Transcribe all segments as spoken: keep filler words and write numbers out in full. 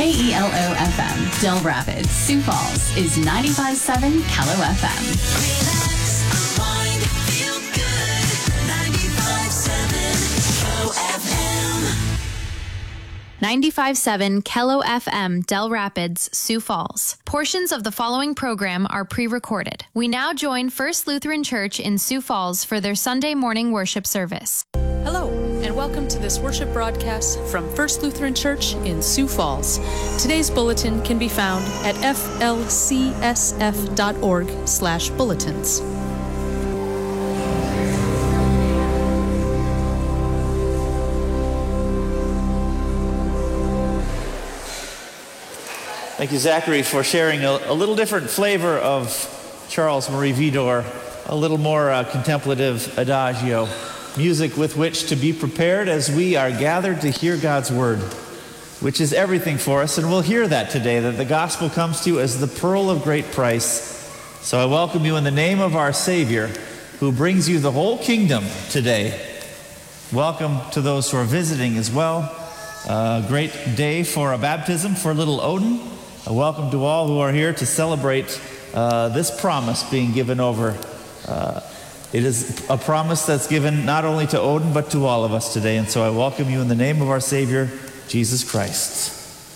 K E L O F M, Del Rapids, Sioux Falls is ninety-five point seven K E L O F M. Relax, unwind, feel good. ninety-five point seven K E L O F M. ninety-five point seven K E L O F M, Del Rapids, Sioux Falls. Portions of the following program are pre-recorded. We now join First Lutheran Church in Sioux Falls for their Sunday morning worship service. Hello, and welcome to this worship broadcast from First Lutheran Church in Sioux Falls. Today's bulletin can be found at f l c s f dot org slash bulletins. Thank you, Zachary, for sharing a, a little different flavor of Charles Marie Widor, a little more uh, contemplative adagio, music with which to be prepared as we are gathered to hear God's word, which is everything for us. And we'll hear that today, that the gospel comes to you as the pearl of great price. So I welcome you in the name of our Savior, who brings you the whole kingdom today. Welcome to those who are visiting as well. A great day for a baptism for little Odin. A welcome to all who are here to celebrate uh, this promise being given over. Uh, it is a promise that's given not only to Odin, but to all of us today. And so I welcome you in the name of our Savior, Jesus Christ.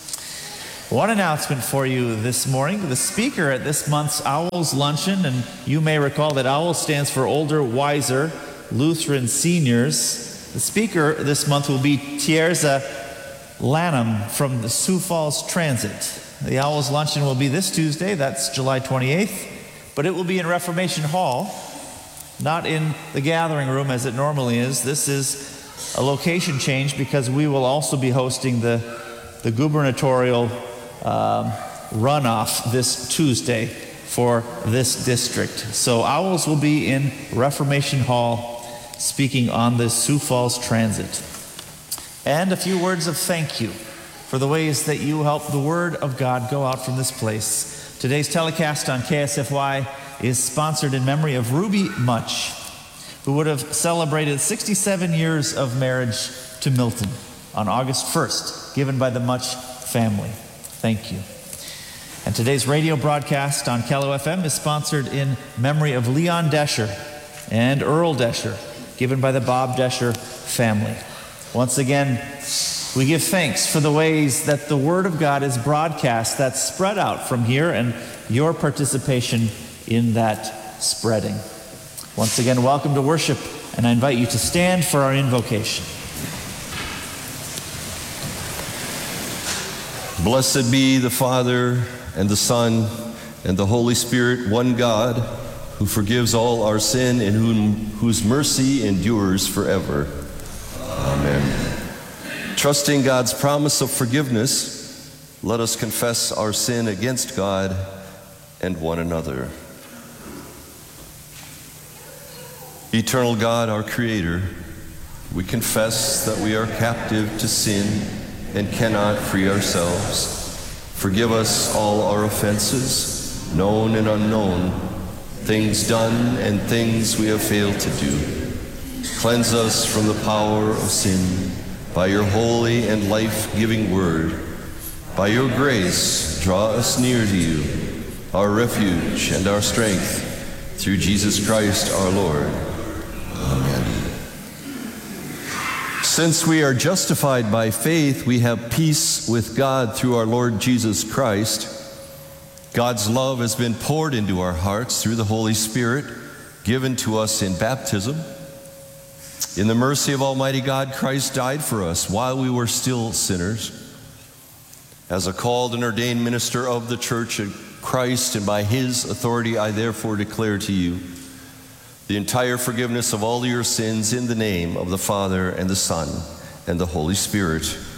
One announcement for you this morning. The speaker at this month's Owls Luncheon, and you may recall that OWL stands for Older, Wiser Lutheran Seniors. The speaker this month will be Tierza Lanham from the Sioux Falls Transit. The Owls Luncheon will be this Tuesday, that's July twenty-eighth, but it will be in Reformation Hall, not in the gathering room as it normally is. This is a location change because we will also be hosting the, the gubernatorial um, runoff this Tuesday for this district. So Owls will be in Reformation Hall speaking on the Sioux Falls Transit. And a few words of thank you for the ways that you help the Word of God go out from this place. Today's telecast on K S F Y is sponsored in memory of Ruby Much, who would have celebrated sixty-seven years of marriage to Milton on August first, given by the Much family. Thank you. And today's radio broadcast on K E L O F M is sponsored in memory of Leon Desher and Earl Desher, given by the Bob Desher family. Once again, we give thanks for the ways that the Word of God is broadcast, that's spread out from here, and your participation in that spreading. Once again, welcome to worship, and I invite you to stand for our invocation. Blessed be the Father, and the Son, and the Holy Spirit, one God, who forgives all our sin and whom, whose mercy endures forever. Amen. Trusting God's promise of forgiveness, let us confess our sin against God and one another. Eternal God, our Creator, we confess that we are captive to sin and cannot free ourselves. Forgive us all our offenses, known and unknown, things done and things we have failed to do. Cleanse us from the power of sin by your holy and life-giving word. By your grace, draw us near to you, our refuge and our strength, through Jesus Christ our Lord. Amen. Since we are justified by faith, we have peace with God through our Lord Jesus Christ. God's love has been poured into our hearts through the Holy Spirit, given to us in baptism. In the mercy of Almighty God, Christ died for us while we were still sinners. As a called and ordained minister of the Church of Christ, and by his authority, I therefore declare to you the entire forgiveness of all your sins in the name of the Father and the Son and the Holy Spirit.